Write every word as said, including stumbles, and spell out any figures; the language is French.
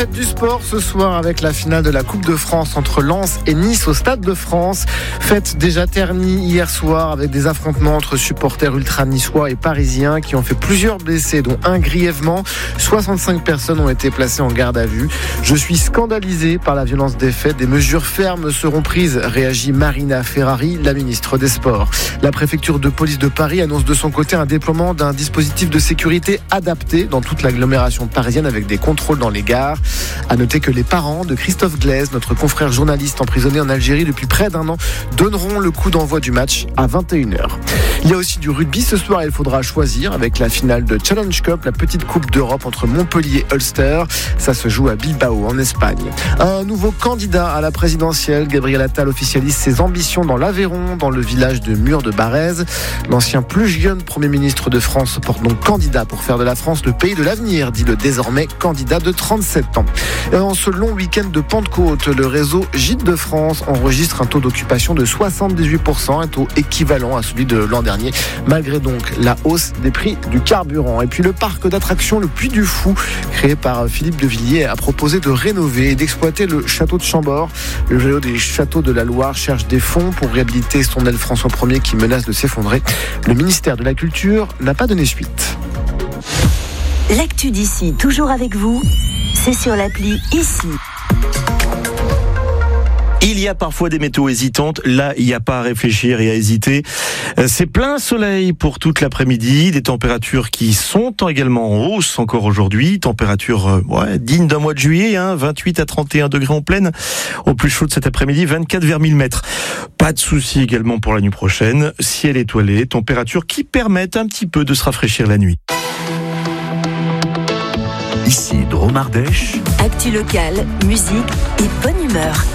fête du sport ce soir avec la finale de la Coupe de France entre Lens et Nice au Stade de France. Fête déjà ternie hier soir avec des affrontements entre supporters ultra-niçois et parisiens qui ont fait plusieurs blessés, dont un grièvement. soixante-cinq personnes ont été placées en garde à vue. Je suis scandalisé par la violence des faits. Des mesures fermes seront prises, réagit Marina Ferrari, la ministre des Sports. La préfecture de police de Paris annonce de son côté un déploiement d'un dispositif de sécurité adapté dans toute l'agglomération parisienne avec des contrôles dans les gares. À noter que les parents de Christophe Glaise, notre confrère journaliste emprisonné en Algérie depuis près d'un an, donneront le coup d'envoi du match à vingt et une heures. Il y a aussi du rugby ce soir, il faudra choisir avec la finale de Challenge Cup, la petite coupe d'Europe entre Montpellier et Ulster. Ça se joue à Bilbao en Espagne. Un nouveau candidat à la présidentielle, Gabriel Attal officialise ses ambitions dans l'Aveyron, dans le village de Mur de Barèze. L'ancien plus jeune Premier ministre de France se porte donc candidat pour faire de la France le pays de l'avenir, dit le désormais candidat de trente-sept ans. Et en ce long week-end de Pentecôte, le réseau Gîtes de France enregistre un taux d'occupation de soixante-dix-huit pour cent, un taux équivalent à celui de l'an dernier, malgré donc la hausse des prix du carburant. Et puis le parc d'attractions Le Puy du Fou, créé par Philippe de Villiers, a proposé de rénover et d'exploiter le château de Chambord. Le géo des châteaux de la Loire cherche des fonds pour réhabiliter son aile François Ier qui menace de s'effondrer. Le ministère de la Culture n'a pas donné suite. L'actu d'ici, toujours avec vous, c'est sur l'appli Ici. Il y a parfois des météos hésitantes. Là, il n'y a pas à réfléchir et à hésiter. C'est plein soleil pour toute l'après-midi. Des températures qui sont également en hausse encore aujourd'hui. Température ouais, digne d'un mois de juillet, hein, vingt-huit à trente et un degrés en pleine. Au plus chaud de cet après-midi, vingt-quatre vers mille mètres. Pas de souci également pour la nuit prochaine. Ciel étoilé, températures qui permettent un petit peu de se rafraîchir la nuit. Ici, Drôme Ardèche. Actu locale, musique et bonne humeur.